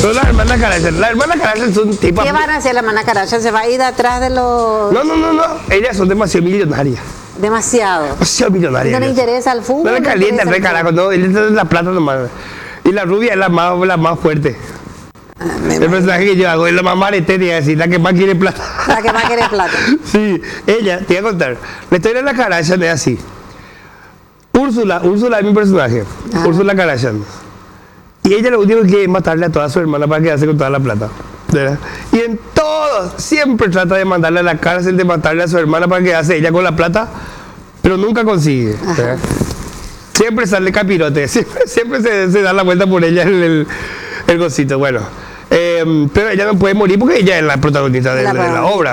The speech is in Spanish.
Pero la hermana Kardashian son tipo... ¿Qué van a hacer la hermana Kardashian? ¿Se va a ir atrás de los...? No. Ellas son demasiado millonarias. Demasiado. Demasiado millonarias. ¿No le interesa el fútbol? No le calienta el carajo, no. Él es la plata nomás. Y la rubia es la más fuerte. El personaje que yo hago es la más mareteria, así, la que más quiere plata. La que más quiere plata. Sí, ella, te voy a contar. La historia de la Kardashian es así. Úrsula es mi personaje. Úrsula Kardashian. Y ella lo único que quiere es matarle a toda su hermana para quedarse con toda la plata. ¿Verdad? Y en todo, siempre trata de mandarle a la cárcel, de matarle a su hermana para quedarse ella con la plata, pero nunca consigue. Siempre sale capirote, siempre se da la vuelta por ella el cosito. Bueno, pero ella no puede morir porque ella es la protagonista de la obra.